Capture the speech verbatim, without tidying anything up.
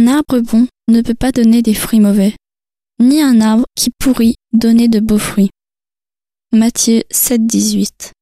Un arbre bon ne peut pas donner des fruits mauvais, ni un arbre qui pourrit donner de beaux fruits. Matthieu sept, dix-huit.